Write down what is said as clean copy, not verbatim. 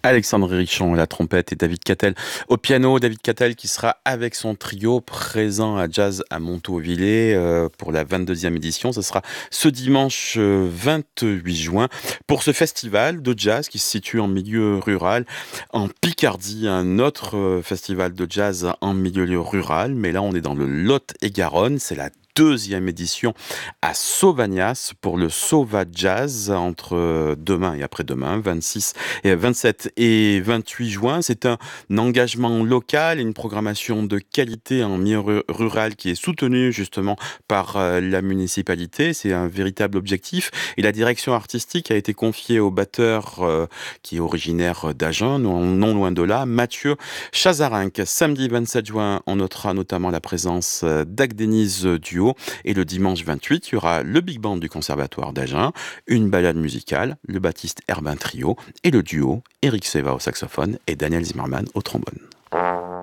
Alexandre Richon à la trompette et David Cattel au piano. David Cattel qui sera avec son trio présent à Jazz à Montauvillers pour la 22e édition. Ce sera ce dimanche 28 juin pour ce festival de jazz qui se situe en milieu rural, en Picardie, un autre festival de jazz en milieu rural. Mais là, on est dans le Lot-et-Garonne. C'est la deuxième édition à Sauvagnas pour le Sauva Jazz entre demain et après-demain, 27 et 28 juin. C'est un engagement local et une programmation de qualité en milieu rural qui est soutenue justement par la municipalité. C'est un véritable objectif. Et la direction artistique a été confiée au batteur qui est originaire d'Agen, non loin de là, Mathieu Chazarinck. Samedi 27 juin, on notera notamment la présence d'Agdenise Duo. Et le dimanche 28, il y aura le Big Band du Conservatoire d'Agen, une balade musicale, le Baptiste Herbin Trio et le duo Eric Seva au saxophone et Daniel Zimmermann au trombone.